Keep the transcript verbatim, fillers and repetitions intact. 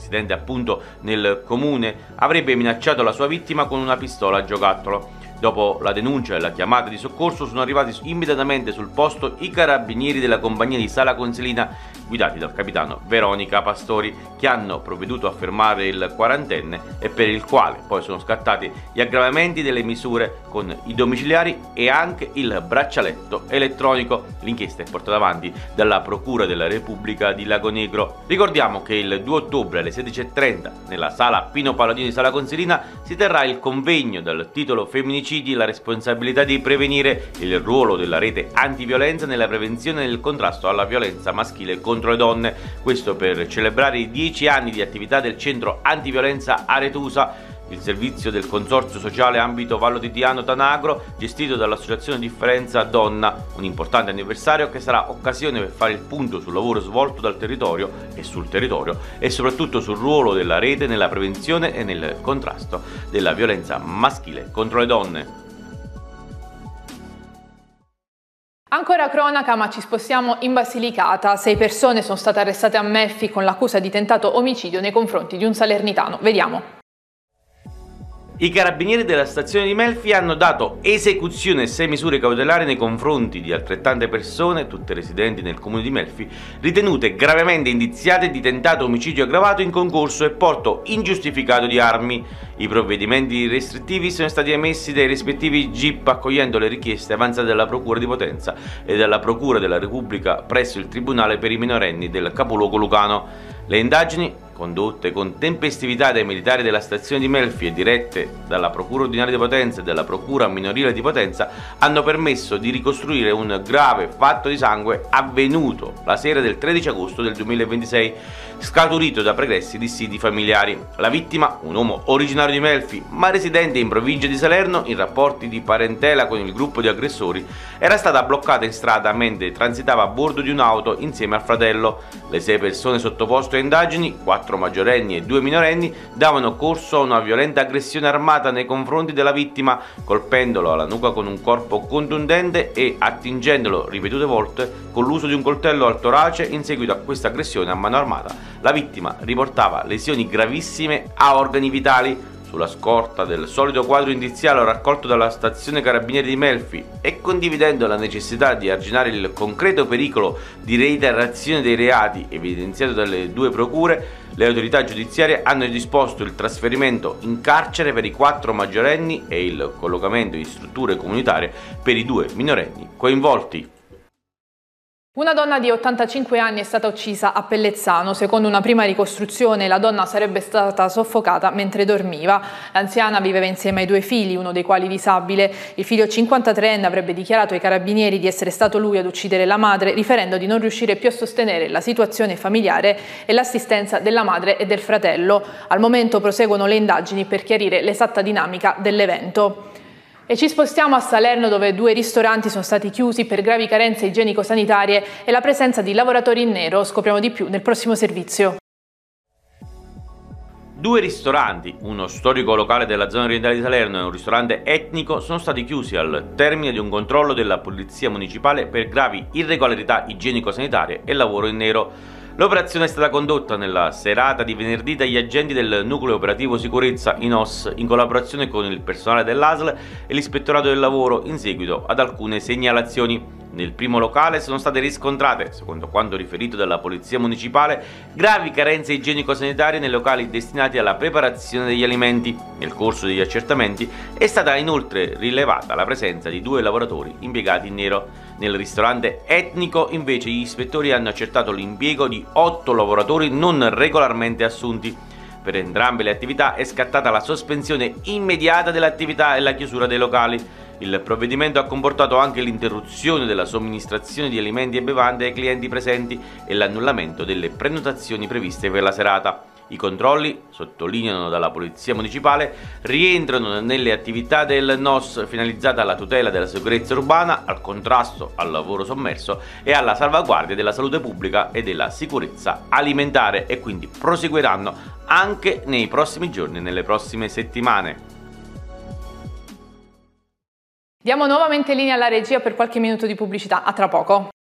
residente appunto nel comune, avrebbe minacciato la sua vittima con una pistola a giocattolo. Dopo la denuncia e la chiamata di soccorso sono arrivati immediatamente sul posto i carabinieri della compagnia di Sala Consilina guidati dal capitano Veronica Pastori, che hanno provveduto a fermare il quarantenne e per il quale poi sono scattati gli aggravamenti delle misure con i domiciliari e anche il braccialetto elettronico. L'inchiesta è portata avanti dalla Procura della Repubblica di Lagonegro. Ricordiamo che il due ottobre alle sedici e trenta nella Sala Pino Palladino di Sala Consilina si terrà il convegno dal titolo Femminicidi, la responsabilità di prevenire, il ruolo della rete antiviolenza nella prevenzione e nel contrasto alla violenza maschile contro le donne. Questo per celebrare i dieci anni di attività del centro antiviolenza Aretusa, il servizio del consorzio sociale ambito Vallo di Diano Tanagro, gestito dall'associazione Differenza Donna, un importante anniversario che sarà occasione per fare il punto sul lavoro svolto dal territorio e sul territorio e soprattutto sul ruolo della rete nella prevenzione e nel contrasto della violenza maschile contro le donne. Ancora cronaca, ma ci spostiamo in Basilicata. Sei persone sono state arrestate a Melfi con l'accusa di tentato omicidio nei confronti di un salernitano. Vediamo. I carabinieri della stazione di Melfi hanno dato esecuzione a sei misure cautelari nei confronti di altrettante persone, tutte residenti nel comune di Melfi, ritenute gravemente indiziate di tentato omicidio aggravato in concorso e porto ingiustificato di armi. I provvedimenti restrittivi sono stati emessi dai rispettivi G I P accogliendo le richieste avanzate dalla Procura di Potenza e dalla Procura della Repubblica presso il Tribunale per i minorenni del capoluogo lucano. Le indagini, condotte con tempestività dai militari della stazione di Melfi e dirette dalla Procura ordinaria di Potenza e dalla Procura minorile di Potenza, hanno permesso di ricostruire un grave fatto di sangue avvenuto la sera del tredici agosto del duemilaventisei, scaturito da pregressi dissidi familiari. La vittima, un uomo originario di Melfi ma residente in provincia di Salerno in rapporti di parentela con il gruppo di aggressori, era stata bloccata in strada mentre transitava a bordo di un'auto insieme al fratello. Le sei persone sottoposte a indagini, quattro maggiorenni e due minorenni, davano corso a una violenta aggressione armata nei confronti della vittima, colpendolo alla nuca con un corpo contundente e attingendolo ripetute volte con l'uso di un coltello al torace. In seguito a questa aggressione a mano armata, la vittima riportava lesioni gravissime a organi vitali. Sulla scorta del solito quadro indiziario raccolto dalla stazione Carabinieri di Melfi e condividendo la necessità di arginare il concreto pericolo di reiterazione dei reati evidenziato dalle due procure, le autorità giudiziarie hanno disposto il trasferimento in carcere per i quattro maggiorenni e il collocamento in strutture comunitarie per i due minorenni coinvolti. Una donna di ottantacinque anni è stata uccisa a Pellezzano. Secondo una prima ricostruzione, la donna sarebbe stata soffocata mentre dormiva. L'anziana viveva insieme ai due figli, uno dei quali disabile. Il figlio cinquantatreenne avrebbe dichiarato ai carabinieri di essere stato lui ad uccidere la madre, riferendo di non riuscire più a sostenere la situazione familiare e l'assistenza della madre e del fratello. Al momento proseguono le indagini per chiarire l'esatta dinamica dell'evento. E ci spostiamo a Salerno, dove due ristoranti sono stati chiusi per gravi carenze igienico-sanitarie e la presenza di lavoratori in nero. Scopriamo di più nel prossimo servizio. Due ristoranti, uno storico locale della zona orientale di Salerno e un ristorante etnico, sono stati chiusi al termine di un controllo della polizia municipale per gravi irregolarità igienico-sanitarie e lavoro in nero. L'operazione è stata condotta nella serata di venerdì dagli agenti del Nucleo Operativo Sicurezza I N O S in collaborazione con il personale dell'A S L e l'Ispettorato del Lavoro in seguito ad alcune segnalazioni. Nel primo locale sono state riscontrate, secondo quanto riferito dalla Polizia Municipale, gravi carenze igienico-sanitarie nei locali destinati alla preparazione degli alimenti. Nel corso degli accertamenti è stata inoltre rilevata la presenza di due lavoratori impiegati in nero. Nel ristorante etnico, invece, gli ispettori hanno accertato l'impiego di otto lavoratori non regolarmente assunti. Per entrambe le attività è scattata la sospensione immediata dell'attività e la chiusura dei locali. Il provvedimento ha comportato anche l'interruzione della somministrazione di alimenti e bevande ai clienti presenti e l'annullamento delle prenotazioni previste per la serata. I controlli, sottolineano dalla Polizia Municipale, rientrano nelle attività del N O S finalizzate alla tutela della sicurezza urbana, al contrasto al lavoro sommerso e alla salvaguardia della salute pubblica e della sicurezza alimentare, e quindi proseguiranno anche nei prossimi giorni e nelle prossime settimane. Diamo nuovamente linea alla regia per qualche minuto di pubblicità. A tra poco.